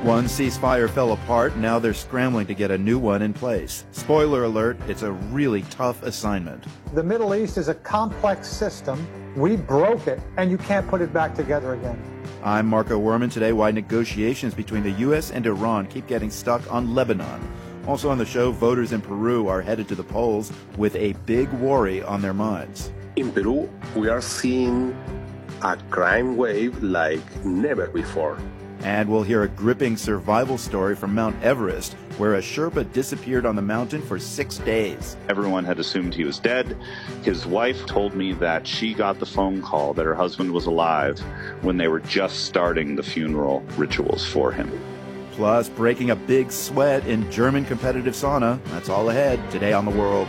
One ceasefire fell apart, now they're scrambling to get a new one in place. Spoiler alert, it's a really tough assignment. The Middle East is a complex system. We broke it, and you can't put it back together again. I'm Marco Werman. Today, why negotiations between the U.S. and Iran keep getting stuck on Lebanon. Also on the show, voters in Peru are headed to the polls with a big worry on their minds. In Peru, we are seeing a crime wave like never before. And we'll hear a gripping survival story from Mount Everest, where a Sherpa disappeared on the mountain for 6 days. Everyone had assumed he was dead. His wife told me that she got the phone call that her husband was alive when they were just starting the funeral rituals for him. Plus, breaking a big sweat in German competitive sauna. That's all ahead today on The World.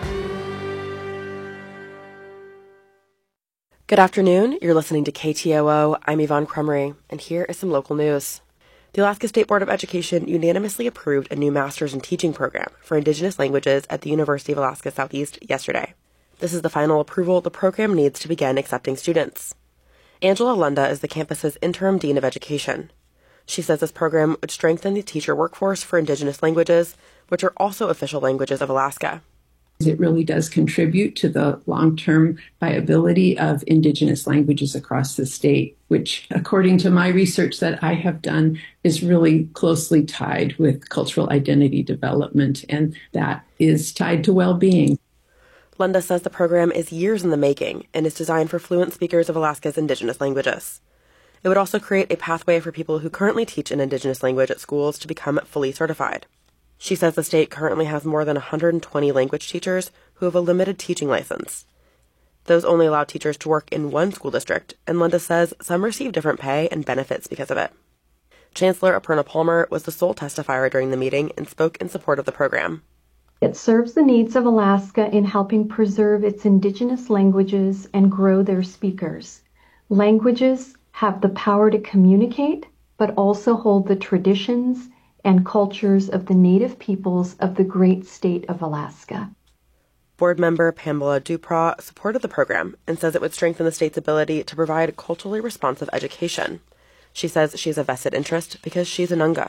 Good afternoon. You're listening to KTOO. I'm Yvonne Crumry, and here is some local news. The Alaska State Board of Education unanimously approved a new Master's in Teaching program for Indigenous languages at the University of Alaska Southeast yesterday. This is the final approval the program needs to begin accepting students. Angela Lunda is the campus's interim dean of education. She says this program would strengthen the teacher workforce for Indigenous languages, which are also official languages of Alaska. It really does contribute to the long-term viability of Indigenous languages across the state, which, according to my research that I have done, is really closely tied with cultural identity development, and that is tied to well-being. Lunda says the program is years in the making and is designed for fluent speakers of Alaska's Indigenous languages. It would also create a pathway for people who currently teach an Indigenous language at schools to become fully certified. She says the state currently has more than 120 language teachers who have a limited teaching license. Those only allow teachers to work in one school district, and Linda says some receive different pay and benefits because of it. Chancellor Aparna Palmer was the sole testifier during the meeting and spoke in support of the program. It serves the needs of Alaska in helping preserve its Indigenous languages and grow their speakers. Languages have the power to communicate, but also hold the traditions and cultures of the native peoples of the great state of Alaska. Board member Pamela Dupraw supported the program and says it would strengthen the state's ability to provide culturally responsive education. She says she has a vested interest because she's a Nunga.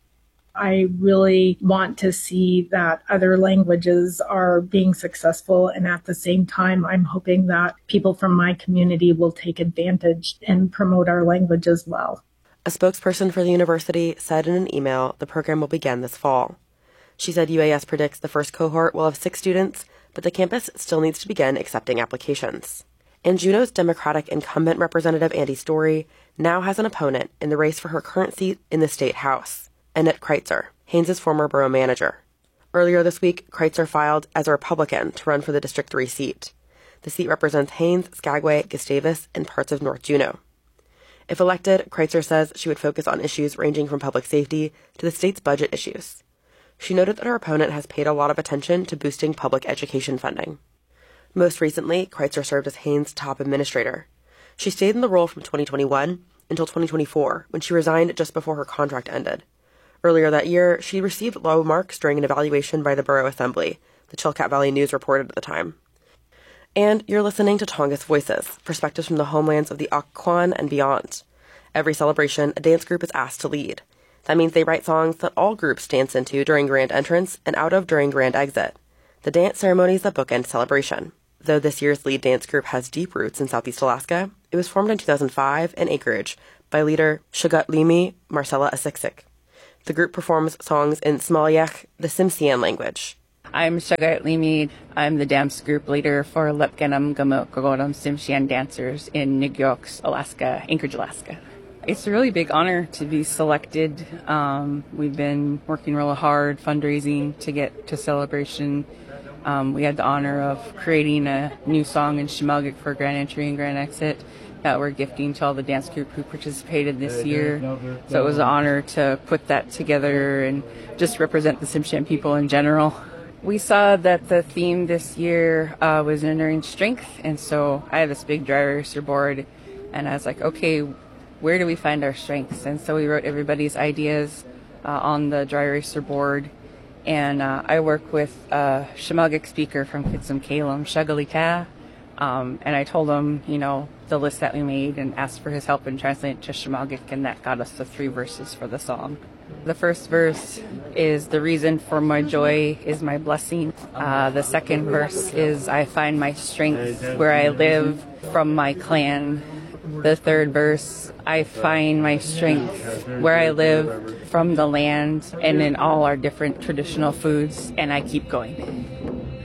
I really want to see that other languages are being successful, and at the same time, I'm hoping that people from my community will take advantage and promote our language as well. A spokesperson for the university said in an email the program will begin this fall. She said UAS predicts the first cohort will have 6 students, but the campus still needs to begin accepting applications. And Juneau's Democratic incumbent representative Andy Story now has an opponent in the race for her current seat in the state house, Annette Kreitzer, Haynes' former borough manager. Earlier this week, Kreitzer filed as a Republican to run for the District 3 seat. The seat represents Haynes, Skagway, Gustavus, and parts of North Juneau. If elected, Kreitzer says she would focus on issues ranging from public safety to the state's budget issues. She noted that her opponent has paid a lot of attention to boosting public education funding. Most recently, Kreitzer served as Haynes' top administrator. She stayed in the role from 2021 until 2024, when she resigned just before her contract ended. Earlier that year, she received low marks during an evaluation by the Borough Assembly, the Chilkat Valley News reported at the time. And you're listening to Tongass Voices, perspectives from the homelands of the Occoquan and beyond. Every celebration, a dance group is asked to lead. That means they write songs that all groups dance into during grand entrance and out of during grand exit. The dance ceremonies that bookend celebration. Though this year's lead dance group has deep roots in Southeast Alaska, it was formed in 2005 in Anchorage by leader Shugatlimi Marcella Asiksik. The group performs songs in Smalyak, the Tsimshian language. I'm Shugatlimi. I'm the dance group leader for Lepkenam Gamot Gogodam Tsimshian dancers in Nugyoks, Alaska, Anchorage, Alaska. It's a really big honor to be selected. We've been working really hard fundraising to get to celebration. We had the honor of creating a new song in Shemugik for Grand Entry and Grand Exit that we're gifting to all the dance group who participated this year. So it was an honor to put that together and just represent the Tsimshian people in general. We saw that the theme this year was Enduring Strength, and so I had this big dry eraser board, and I was like, okay, where do we find our strengths? And so we wrote everybody's ideas on the dry eraser board, and I work with a Shemugik speaker from Kitsum Kalum, Shagalika, And I told him, the list that we made and asked for his help in translating to Shemagik, and that got us the 3 verses for the song. The first verse is the reason for my joy is my blessing. The second verse is I find my strength where I live from my clan. The third verse, I find my strength where I live from the land and in all our different traditional foods, and I keep going.